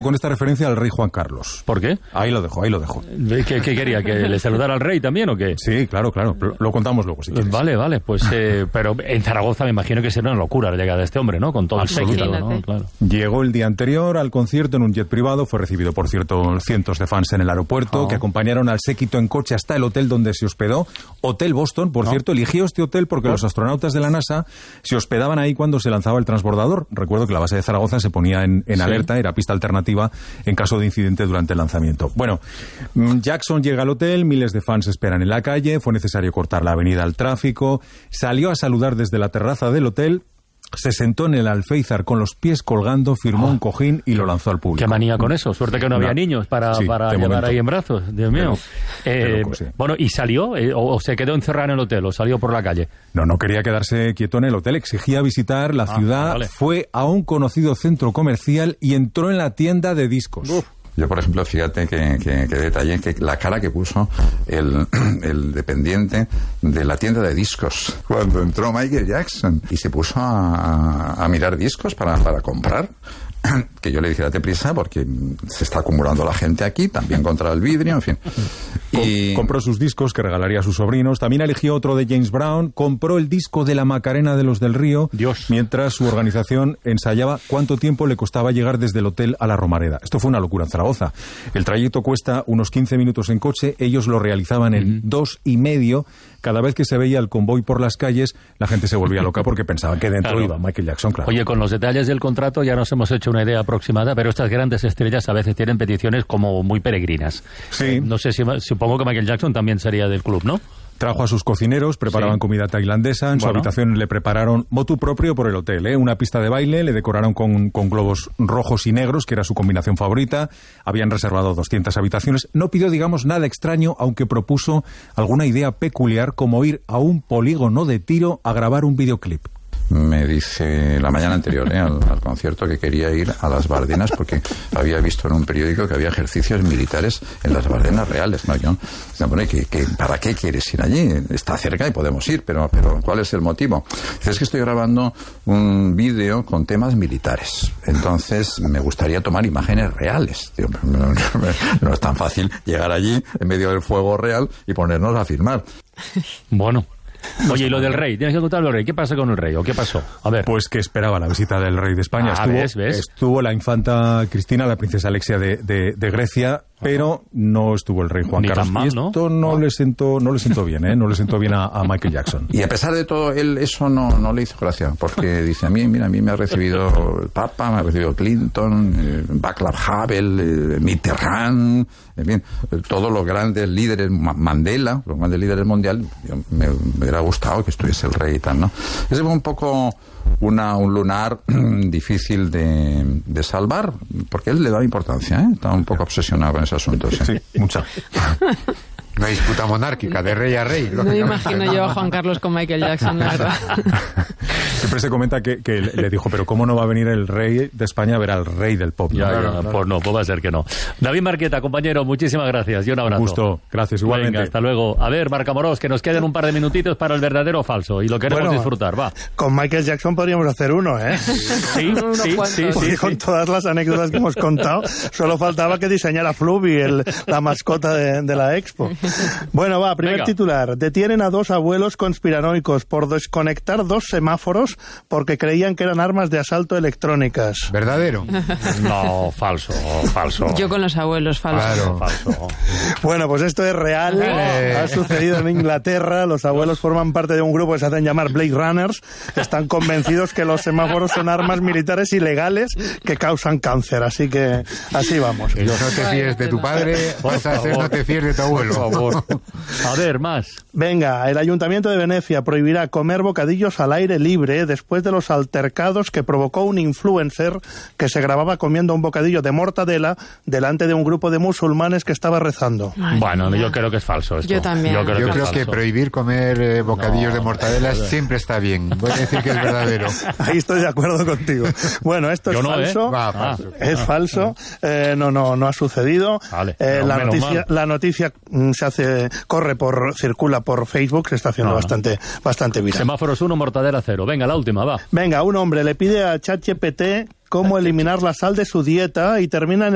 con esta referencia al rey Juan Carlos. ¿Por qué? Ahí lo dejo. ¿Qué quería? ¿Que le saludara al rey también o qué? Sí, claro, lo contamos luego si quieres. Vale, pues pero en Zaragoza me imagino que será una locura la llegada de este hombre, ¿no? Con todo el séquito, ¿no? Claro. Llegó el día anterior al concierto en un jet privado, fue recibido por cientos de fans en el aeropuerto, que acompañaron al séquito en coche hasta el hotel donde se hospedó, Hotel Boston, por cierto, eligió este hotel porque los astronautas de la NASA se hospedaban ahí cuando se lanzaba el transbordador. Recuerdo que la base de Zaragoza se ponía en alerta, era pista alternativa en caso de incidente durante el lanzamiento. Bueno, Jackson llega al hotel, miles de fans esperan en la calle, fue necesario cortar la avenida al tráfico, salió a saludar desde la terraza del hotel, se sentó en el alféizar con los pies colgando, firmó un cojín y lo lanzó al público. Qué manía con eso. Suerte que no había niños para llevar ahí en brazos. Dios mío. Bueno, ¿y salió? ¿O se quedó encerrado en el hotel? ¿O salió por la calle? No quería quedarse quieto en el hotel. Exigía visitar la ciudad. Vale. Fue a un conocido centro comercial y entró en la tienda de discos. Yo, por ejemplo, fíjate que detalle que la cara que puso el dependiente de la tienda de discos cuando entró Michael Jackson y se puso a mirar discos para comprar. Que yo le dije, date prisa porque se está acumulando la gente aquí, también contra el vidrio, en fin. Compró sus discos que regalaría a sus sobrinos, también eligió otro de James Brown, compró el disco de la Macarena de los del Río, mientras su organización ensayaba cuánto tiempo le costaba llegar desde el hotel a la Romareda. Esto fue una locura en Zaragoza. El trayecto cuesta unos 15 minutos en coche, ellos lo realizaban en 2,5. Cada vez que se veía el convoy por las calles, la gente se volvía loca porque pensaba que dentro iba Michael Jackson, claro. Oye, con los detalles del contrato ya nos hemos hecho una idea aproximada, pero estas grandes estrellas a veces tienen peticiones como muy peregrinas. Sí. No sé, supongo que Michael Jackson también sería del club, ¿no? Trajo a sus cocineros, preparaban comida tailandesa, en su habitación le prepararon motu propio por el hotel, una pista de baile, le decoraron con globos rojos y negros, que era su combinación favorita, habían reservado 200 habitaciones, no pidió, digamos, nada extraño, aunque propuso alguna idea peculiar, como ir a un polígono de tiro a grabar un videoclip. Me dice la mañana anterior al concierto que quería ir a las Bardenas porque había visto en un periódico que había ejercicios militares en las Bardenas reales, ¿no? Yo, ¿para qué quieres ir allí? Está cerca y podemos ir, pero ¿cuál es el motivo? Dice, es que estoy grabando un vídeo con temas militares, entonces me gustaría tomar imágenes reales. Digo, no es tan fácil llegar allí en medio del fuego real y ponernos a filmar. Bueno. Oye, y lo del rey, tienes que contarlo del rey. ¿Qué pasa con el rey o qué pasó? A ver. Pues que esperaba la visita del rey de España. ¿Ves? Estuvo la infanta Cristina, la princesa Alexia de Grecia, pero no estuvo el rey Juan Carlos. Mal, y esto no le sentó bien, no le sentó bien a Michael Jackson. Y a pesar de todo, él eso no le hizo gracia, porque dice, a mí me ha recibido el Papa, me ha recibido Clinton, Václav Havel, Mitterrand, en fin, todos los grandes líderes, Mandela, los grandes líderes mundiales. Me hubiera gustado que estuviese el rey y tal, ¿no? Ese fue un poco un lunar difícil de salvar, porque él le daba importancia, estaba un poco obsesionado con ese asunto. Sí, mucha. Una disputa monárquica, de rey a rey. No me imagino yo a Juan Carlos con Michael Jackson, la verdad. Siempre se comenta que le dijo, pero ¿cómo no va a venir el rey de España a ver al rey del pop? Ya, pues no, pues va a ser que no. David Marqueta, compañero, muchísimas gracias y un abrazo. Un gusto, gracias, igualmente. Venga, hasta luego. A ver, Marc Amorós, que nos queden un par de minutitos para el verdadero o falso, y lo queremos disfrutar, va. Con Michael Jackson podríamos hacer uno, ¿eh? Sí. Porque con todas las anécdotas que hemos contado, solo faltaba que diseñara Fluvi, la mascota de la Expo. Bueno, primer titular. Detienen a 2 abuelos conspiranoicos por desconectar 2 semáforos porque creían que eran armas de asalto electrónicas. ¿Verdadero? No, falso. Yo con los abuelos, falso. Claro. Falso. Bueno, pues esto es real. Ha sucedido en Inglaterra. Los abuelos forman parte de un grupo que se hacen llamar Blade Runners. Están convencidos que los semáforos son armas militares ilegales que causan cáncer. Así que así vamos. No te fíes de tu padre, vas a hacer no te fíes de tu abuelo. Por favor. A ver, más. Venga, el Ayuntamiento de Venecia prohibirá comer bocadillos al aire libre después de los altercados que provocó un influencer que se grababa comiendo un bocadillo de mortadela delante de un grupo de musulmanes que estaba rezando. Bueno, yo creo que es falso esto. Yo también. Yo creo que prohibir comer bocadillos de mortadela siempre está bien. Voy a decir que es verdadero. Ahí estoy de acuerdo contigo. Bueno, esto es falso. Falso. Es falso. No ha sucedido. Vale. La noticia circula por Facebook, se está haciendo bastante viral. Semáforos 1, mortadela 0. Venga, la última, va. Venga, un hombre le pide a ChatGPT cómo eliminar la sal de su dieta y termina en